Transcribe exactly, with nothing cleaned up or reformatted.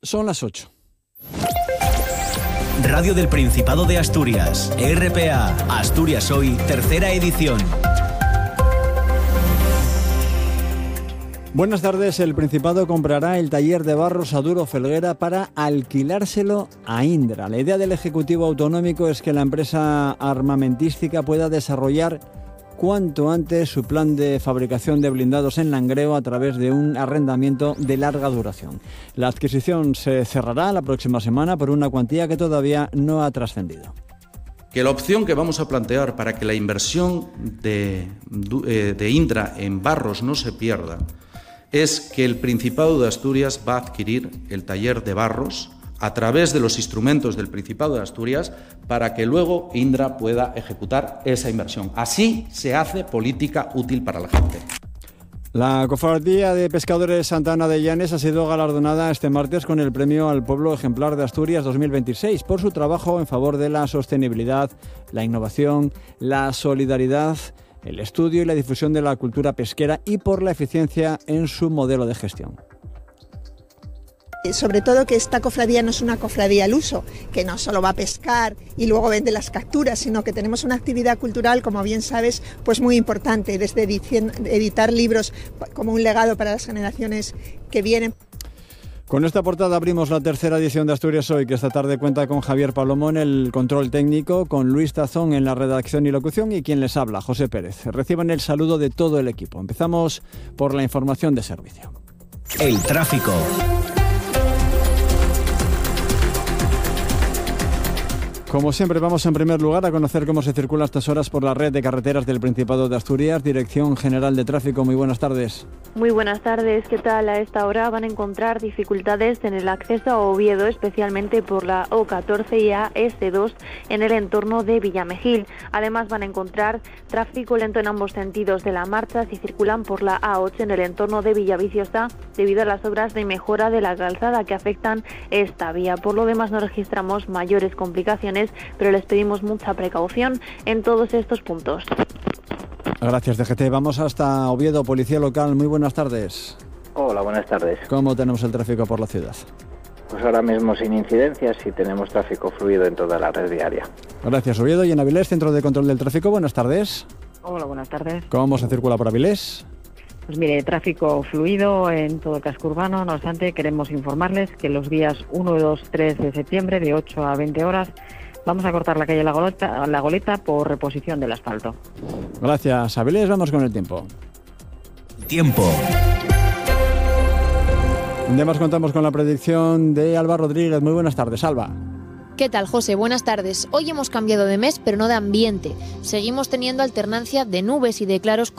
Son las ocho. Radio del Principado de Asturias, R P A, Asturias Hoy, tercera edición. Buenas tardes. El Principado comprará el taller de Barros a Duro Felguera para alquilárselo a Indra. La idea del Ejecutivo Autonómico es que la empresa armamentística pueda desarrollar cuanto antes su plan de fabricación de blindados en Langreo a través de un arrendamiento de larga duración. La adquisición se cerrará la próxima semana por una cuantía que todavía no ha trascendido. Que la opción que vamos a plantear para que la inversión de, de Indra en Barros no se pierda es que el Principado de Asturias va a adquirir el taller de Barros a través de los instrumentos del Principado de Asturias para que luego Indra pueda ejecutar esa inversión. Así se hace política útil para la gente. La Cofradía de Pescadores Santa Ana de Llanes ha sido galardonada este martes con el Premio al Pueblo Ejemplar de Asturias dos mil veintiséis por su trabajo en favor de la sostenibilidad, la innovación, la solidaridad, el estudio y la difusión de la cultura pesquera y por la eficiencia en su modelo de gestión. Sobre todo que esta cofradía no es una cofradía al uso, que no solo va a pescar y luego vende las capturas, sino que tenemos una actividad cultural, como bien sabes, pues muy importante, desde editar libros como un legado para las generaciones que vienen. Con esta portada abrimos la tercera edición de Asturias Hoy, que esta tarde cuenta con Javier Palomón, el control técnico, con Luis Tazón en la redacción y locución y quien les habla, José Pérez. Reciban el saludo de todo el equipo. Empezamos por la información de servicio. El tráfico. Como siempre, vamos en primer lugar a conocer cómo se circula a estas horas por la red de carreteras del Principado de Asturias. Dirección General de Tráfico, muy buenas tardes. Muy buenas tardes, ¿qué tal? A esta hora van a encontrar dificultades en el acceso a Oviedo, especialmente por la O catorce y A S dos en el entorno de Villamejil. Además van a encontrar tráfico lento en ambos sentidos de la marcha si circulan por la A ocho en el entorno de Villaviciosa debido a las obras de mejora de la calzada que afectan esta vía. Por lo demás no registramos mayores complicaciones, pero les pedimos mucha precaución en todos estos puntos. Gracias, D G T. Vamos hasta Oviedo, Policía Local. Muy buenas tardes. Hola, buenas tardes. ¿Cómo tenemos el tráfico por la ciudad? Pues ahora mismo sin incidencias y tenemos tráfico fluido en toda la red viaria. Gracias, Oviedo. Y en Avilés, Centro de Control del Tráfico. Buenas tardes. Hola, buenas tardes. ¿Cómo se circula por Avilés? Pues mire, tráfico fluido en todo el casco urbano. No obstante, queremos informarles que los días uno, dos, tres de septiembre, de ocho a veinte horas, vamos a cortar la calle La Goleta, la Goleta por reposición del asfalto. Gracias, Avilés. Vamos con el tiempo. Tiempo. Además contamos con la predicción de Alba Rodríguez. Muy buenas tardes, Alba. ¿Qué tal, José? Buenas tardes. Hoy hemos cambiado de mes, pero no de ambiente. Seguimos teniendo alternancia de nubes y de claros